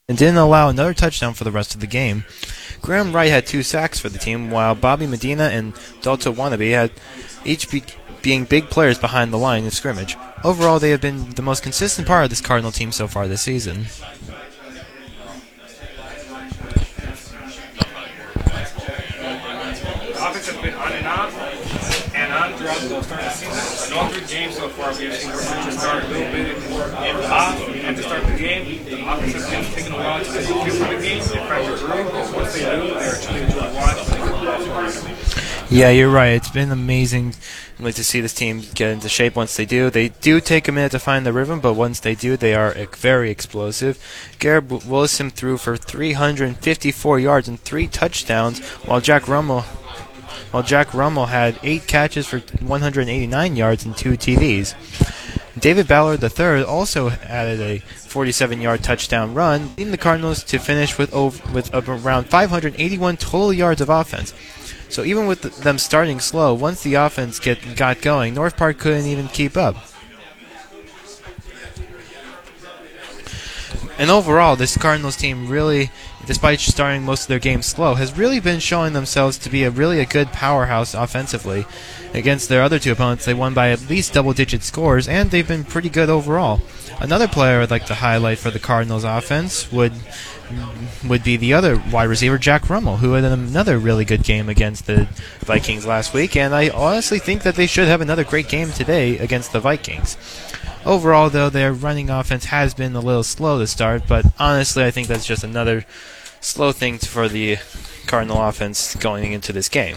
and didn't allow another touchdown for the rest of the game. Graham Wright had 2 sacks for the team, while Bobby Medina and Dalton Wannabe had each being big players behind the line of scrimmage. Overall, they have been the most consistent part of this Cardinal team so far this season. Offense has been on and off and on throughout the start of the season. In all 3 games so far, we have seen Northridge start a little bit off and to start the game. The offense has been taking a while to get the feel for the game. They're trying to groove. Once they do, they're truly to watch. Yeah, you're right. It's been amazing to see this team get into shape once they do. They do take a minute to find the rhythm, but once they do, they are very explosive. Garrett Willison threw for 354 yards and 3 touchdowns, while Jack Rummel had 8 catches for 189 yards and 2 TDs. David Ballard III also added a 47-yard touchdown run, leading the Cardinals to finish with around 581 total yards of offense. So even with them starting slow, once the offense got going, North Park couldn't even keep up. And overall, this Cardinals team really, despite starting most of their games slow, has really been showing themselves to be a good powerhouse offensively. Against their other 2 opponents, they won by at least double-digit scores, and they've been pretty good overall. Another player I'd like to highlight for the Cardinals offense would be the other wide receiver, Jack Rummel, who had another really good game against the Vikings last week, and I honestly think that they should have another great game today against the Vikings. Overall, though, their running offense has been a little slow to start, but honestly, I think that's just another slow thing for the Cardinal offense going into this game.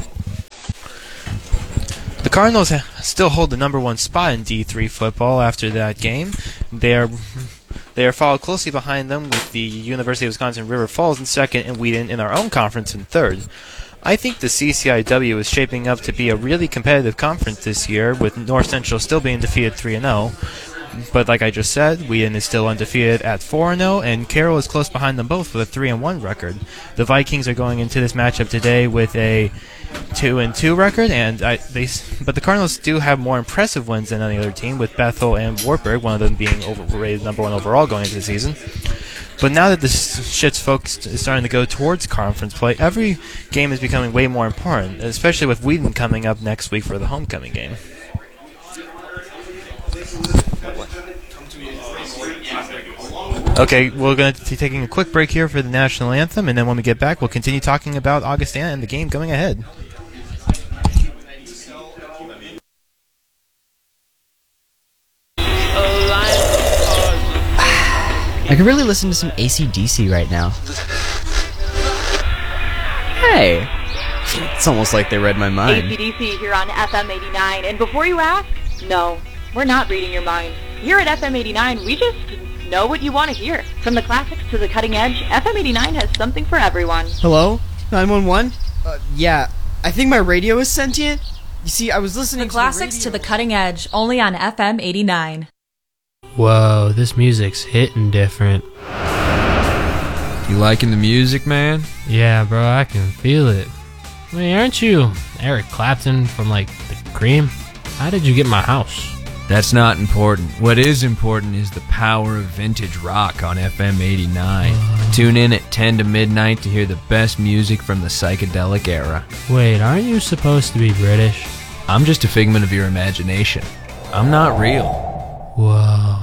The Cardinals still hold the number 1 spot in D3 football after that game. They are followed closely behind them with the University of Wisconsin River Falls in 2nd and Wheaton in our own conference in 3rd. I think the CCIW is shaping up to be a really competitive conference this year, with North Central still being defeated 3-0. But like I just said, Wheaton is still undefeated at 4-0, and Carroll is close behind them both with a 3-1 record. The Vikings are going into this matchup today with a 2-2 record, but the Cardinals do have more impressive wins than any other team, with Bethel and Wartburg, one of them being rated number 1 overall going into the season. But now that the shit's focus is starting to go towards conference play, every game is becoming way more important, especially with Wheaton coming up next week for the homecoming game. Okay, we're going to be taking a quick break here for the national anthem, and then when we get back, we'll continue talking about Augustana and the game going ahead. I could really listen to some AC/DC right now. Hey! It's almost like they read my mind. AC/DC here on FM 89, and before you ask, no, we're not reading your mind. Here at FM 89, we just know what you want to hear. From the classics to the cutting edge, FM 89 has something for everyone. Hello? 911? Yeah, I think my radio is sentient. You see, I was listening to the classics to the cutting edge, only on FM 89. Whoa, this music's hitting different. You liking the music, man? Yeah, bro, I can feel it. Wait, aren't you Eric Clapton from, the Cream? How did you get my house? That's not important. What is important is the power of vintage rock on FM 89. Tune in at 10 to midnight to hear the best music from the psychedelic era. Wait, aren't you supposed to be British? I'm just a figment of your imagination. I'm not real. Whoa.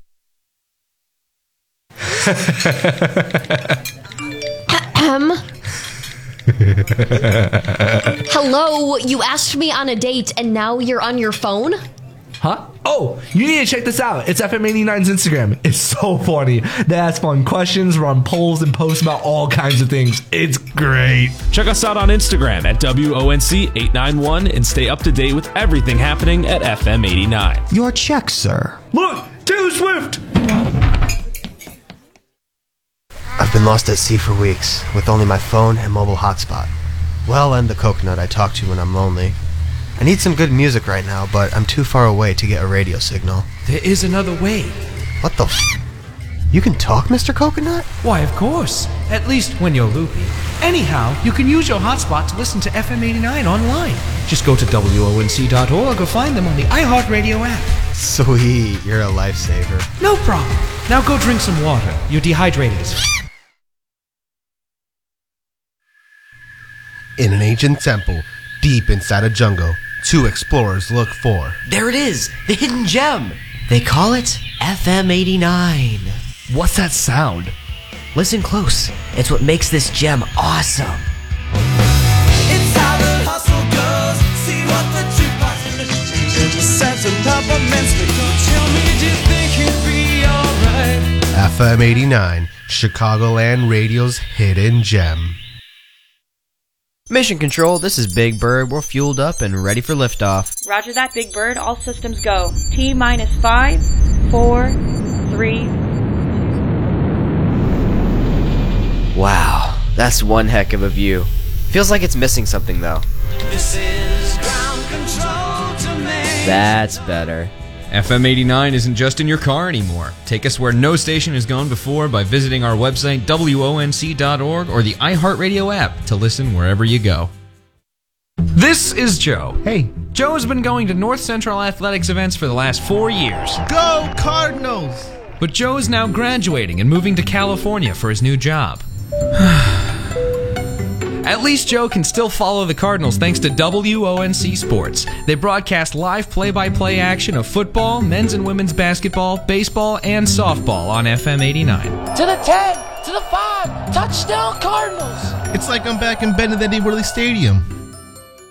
Hello, you asked me on a date and now you're on your phone? Huh? Oh, you need to check this out. It's FM 89's Instagram. It's so funny. They ask fun questions, run polls, and post about all kinds of things. It's great. Check us out on Instagram at WONC891 and stay up to date with everything happening at FM 89. Your check, sir. Look, Taylor Swift! I've been lost at sea for weeks, with only my phone and mobile hotspot. Well, and the coconut I talk to when I'm lonely. I need some good music right now, but I'm too far away to get a radio signal. There is another way. What the f***? You can talk, Mr. Coconut? Why, of course. At least when you're loopy. Anyhow, you can use your hotspot to listen to FM 89 online. Just go to WONC.org or find them on the iHeartRadio app. Sweet, you're a lifesaver. No problem. Now go drink some water. You're dehydrated as In an ancient temple, deep inside a jungle, two explorers look for... There it is! The hidden gem! They call it FM 89. What's that sound? Listen close. It's what makes this gem awesome. It's how the hustle goes. See what the jukebox sets on top of mentally. Don't tell me, do you think you'd be alright? FM 89, Chicagoland Radio's hidden gem. Mission Control, this is Big Bird. We're fueled up and ready for liftoff. Roger that, Big Bird. All systems go. T-minus 5, 4, 3... Wow, that's one heck of a view. Feels like it's missing something though. This is ground control to me. That's better. FM 89 isn't just in your car anymore. Take us where no station has gone before by visiting our website WONC.org or the iHeartRadio app to listen wherever you go. This is Joe. Hey. Joe has been going to North Central Athletics events for the last 4 years. Go Cardinals! But Joe is now graduating and moving to California for his new job. At least Joe can still follow the Cardinals thanks to WONC Sports. They broadcast live play-by-play action of football, men's and women's basketball, baseball, and softball on FM 89. To the 10, to the 5, touchdown Cardinals! It's like I'm back in Benedetti Worley Stadium.